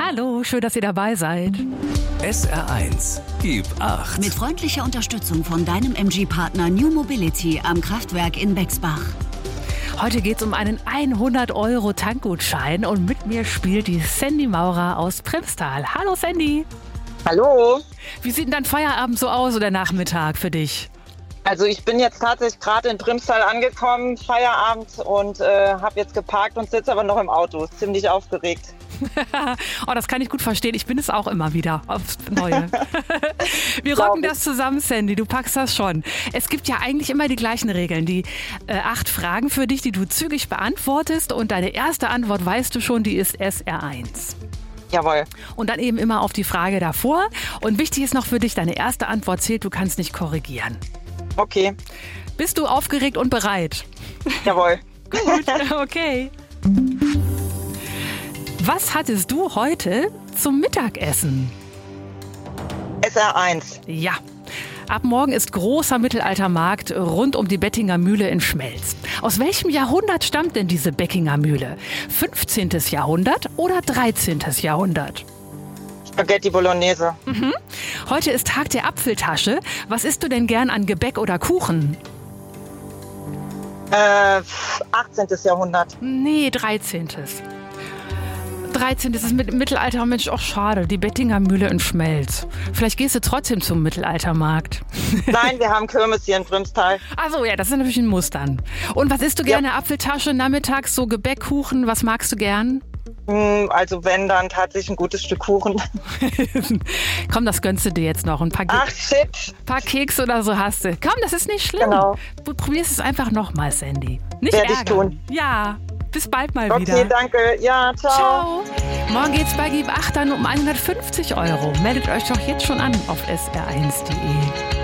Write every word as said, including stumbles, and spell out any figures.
Hallo, schön, dass ihr dabei seid. S R eins, gib acht. Mit freundlicher Unterstützung von deinem M G-Partner New Mobility am Kraftwerk in Bexbach. Heute geht es um einen hundert Euro Tankgutschein und mit mir spielt die Sandy Maurer aus Primstal. Hallo Sandy. Hallo. Wie sieht denn dein Feierabend so aus oder Nachmittag für dich? Also ich bin jetzt tatsächlich gerade in Primstal angekommen, Feierabend, und äh, habe jetzt geparkt und sitze aber noch im Auto. Ziemlich aufgeregt. Oh, das kann ich gut verstehen. Ich bin es auch immer wieder aufs Neue. Wir rocken das zusammen, Sandy. Du packst das schon. Es gibt ja eigentlich immer die gleichen Regeln. Die äh, acht Fragen für dich, die du zügig beantwortest. Und deine erste Antwort, weißt du schon, die ist S R eins. Jawohl. Und dann eben immer auf die Frage davor. Und wichtig ist noch für dich, deine erste Antwort zählt. Du kannst nicht korrigieren. Okay. Bist du aufgeregt und bereit? Jawohl. Gut, okay. Was hattest du heute zum Mittagessen? S R eins. Ja. Ab morgen ist großer Mittelaltermarkt rund um die Bettinger Mühle in Schmelz. Aus welchem Jahrhundert stammt denn diese Beckinger Mühle? fünfzehntes. Jahrhundert oder dreizehntes. Jahrhundert? Spaghetti Bolognese. Mhm. Heute ist Tag der Apfeltasche. Was isst du denn gern an Gebäck oder Kuchen? Äh, achtzehntes. Jahrhundert. Nee, dreizehntes. dreizehntes ist mit Mittelalter, Mensch, auch schade. Die Bettinger Mühle in Schmelz. Vielleicht gehst du trotzdem zum Mittelaltermarkt. Nein, wir haben Kirmes hier in Primstal. Achso, ja, das ist natürlich ein Muss dann. Und was isst du gerne? Ja. Apfeltasche, nachmittags so Gebäck, Kuchen, was magst du gern? Also wenn, dann tatsächlich ein gutes Stück Kuchen. Komm, das gönnst du dir jetzt noch. Ein paar, Ke- Ach, shit. paar Kekse oder so hast du. Komm, das ist nicht schlimm. Genau. Du probierst es einfach nochmal, Sandy. Nicht Werde ich ärgern. tun. Ja, bis bald mal Okay, wieder. Okay, danke. Ja, ciao. Ciao. Morgen geht's bei Gib acht dann um hundertfünfzig Euro. Meldet euch doch jetzt schon an auf S R eins punkt de.